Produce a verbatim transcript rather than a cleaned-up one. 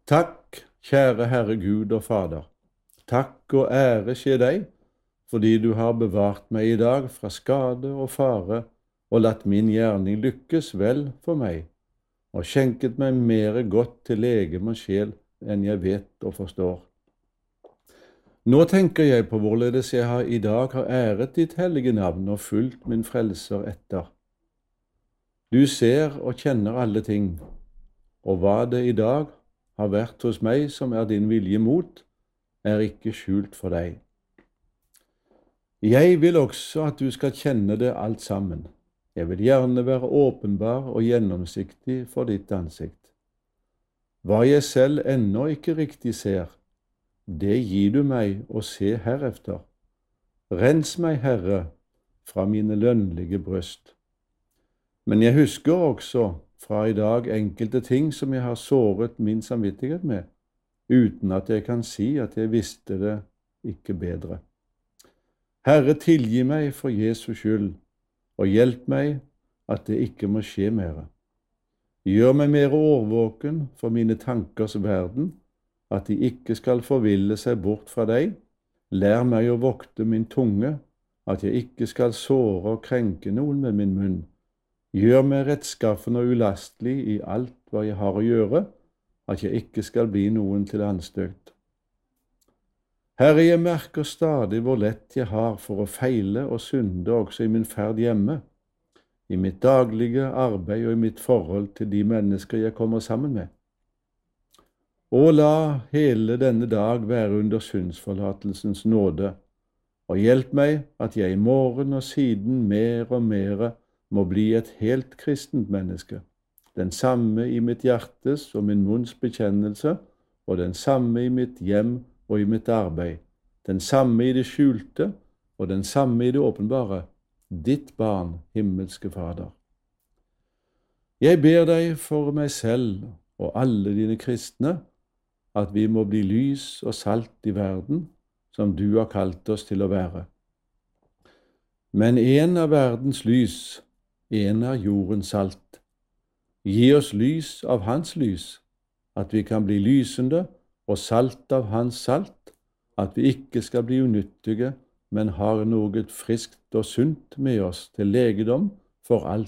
Takk, kjære Herre Gud og Fader. Takk og ære skje deg, fordi du har bevart meg i dag fra skade og fare og latt min gjerning lykkes vel for meg, og skjenket meg mere godt til legeme og sjel enn jeg vet og forstår. Nå tenker jeg på hvorledes jeg har i dag har æret ditt hellige navn og fulgt min frelser etter. Du ser og kjenner alle ting, og hva det i dag har vært hos meg som er din vilje mot, er ikke skjult for deg. Jeg vil også at du skal kjenne det alt sammen. Jeg vil gjerne være åpenbar og gjennomsiktig for ditt ansikt. Hva jeg selv ennå ikke riktig ser, det gir du meg å se herefter. Rens meg, Herre, fra mine lønnlige bryst. Men jeg husker også fra i dag enkelte ting som jeg har såret min samvittighet med, uten at jeg kan si at jeg visste det ikke bedre. Herre, tilgi meg for Jesu skyld, og hjelp meg at det ikke må skje mere. Gjør meg mer årvåken for mine tankers verden, at de ikke skal forville seg bort fra deg. Lær meg å vokte min tunge, at jeg ikke skal såre og krenke noen med min munn. Gjør meg rettskaffen og ulastelig i alt hva jeg har å gjøre, at jeg ikke skal bli noen til anstøt. Herre, jeg merker stadig hvor lett jeg har for å feile og synde også i min ferd hjemme, i mitt daglige arbeid og i mitt forhold til de mennesker jeg kommer sammen med. Og la hele denne dag være under syndsforlatelsens nåde, og hjelp meg at jeg i morgen og siden mer og mer må bli et helt kristent menneske, den samme i mitt hjertes og min munns bekjennelse, og den samme i mitt hjem og i mitt arbeid, den samme i det skjulte og den samme i det åpenbare, ditt barn, himmelske Fader. Jeg ber deg for meg selv og alle dine kristne, at vi må bli lys og salt i verden, som du har kalt oss til å være. Men en av verdens lys, en er jordens salt. Gi oss lys av hans lys, at vi kan bli lysende og salt av hans salt, at vi ikke skal bli unyttige, men har noe friskt og sunt med oss til legedom for alt